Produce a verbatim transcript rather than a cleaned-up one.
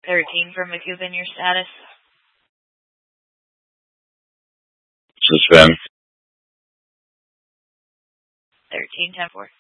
thirteen for McCubbin, your status? Suspend. thirteen ten four.